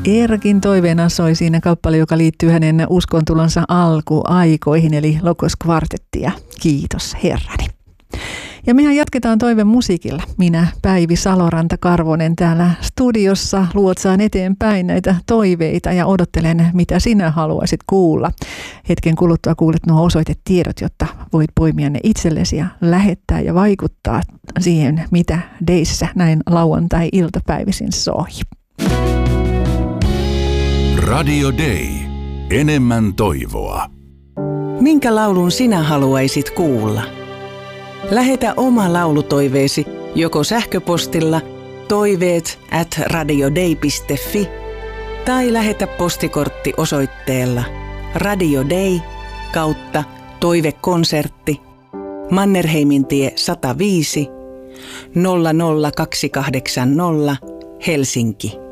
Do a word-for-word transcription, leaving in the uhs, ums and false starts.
Eerkin toiveena soi siinä kappale, joka liittyy hänen uskontulonsa alkuaikoihin, eli Logoskvartettia. Kiitos Herrani. Ja mehän jatketaan toiveen musiikilla. Minä, Päivi Saloranta-Karvonen, täällä studiossa luotsaan eteenpäin näitä toiveita ja odottelen, mitä sinä haluaisit kuulla. Hetken kuluttua kuulet nuo osoitetiedot, jotta voit poimia ne itsellesi ja lähettää ja vaikuttaa siihen, mitä deissä näin lauantai-iltapäivisin soi. Radio Day. Enemmän toivoa. Minkä laulun sinä haluaisit kuulla? Lähetä oma laulutoiveesi joko sähköpostilla toiveet at radiodei piste fi tai lähetä postikortti osoitteella Radio Day kautta toivekonsertti Mannerheimintie sata viisi nolla nolla kaksi kahdeksan nolla Helsinki.